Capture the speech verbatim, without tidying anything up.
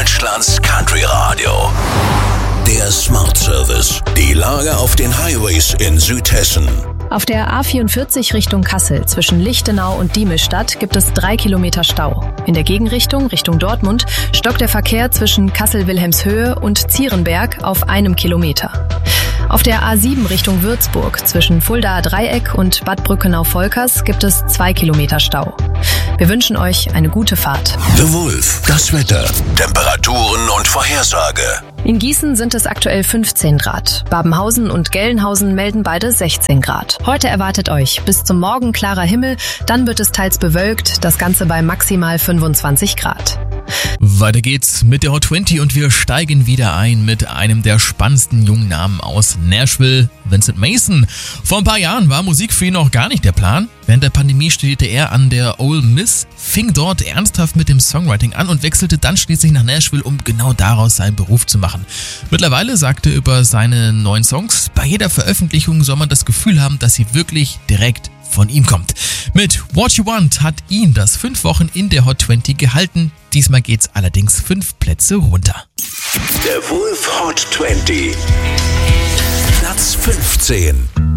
Deutschlands Country Radio. Der Smart Service. Die Lage auf den Highways in Südhessen. Auf der A vierundvierzig Richtung Kassel zwischen Lichtenau und Diemelsstadt gibt es drei Kilometer Stau. In der Gegenrichtung, Richtung Dortmund, stockt der Verkehr zwischen Kassel-Wilhelmshöhe und Zierenberg auf einem Kilometer. Auf der A sieben Richtung Würzburg zwischen Fuldaer Dreieck und Bad Brückenau-Volkers gibt es zwei Kilometer Stau. Wir wünschen euch eine gute Fahrt. The Wolf, das Wetter, Temperaturen und Vorhersage. In Gießen sind es aktuell fünfzehn Grad. Babenhausen und Gelnhausen melden beide sechzehn Grad. Heute erwartet euch bis zum Morgen klarer Himmel, dann wird es teils bewölkt, das Ganze bei maximal fünfundzwanzig Grad. Weiter geht's mit der Hot zwanzig und wir steigen wieder ein mit einem der spannendsten jungen Namen aus Nashville, Vincent Mason. Vor ein paar Jahren war Musik für ihn noch gar nicht der Plan. Während der Pandemie studierte er an der Ole Miss, fing dort ernsthaft mit dem Songwriting an und wechselte dann schließlich nach Nashville, um genau daraus seinen Beruf zu machen. Mittlerweile sagte er über seine neuen Songs, bei jeder Veröffentlichung soll man das Gefühl haben, dass sie wirklich direkt von ihm kommt. Mit What You Want hat ihn das fünf Wochen in der Hot zwanzig gehalten. Diesmal geht's allerdings fünf Plätze runter. Der Wolf Hot zwanzig. Platz fünfzehn.